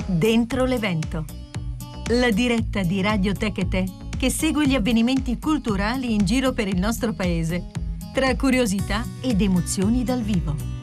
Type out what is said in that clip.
Dentro l'evento. La diretta di Radio Tech e Te che segue gli avvenimenti culturali in giro per il nostro paese, tra curiosità ed emozioni dal vivo.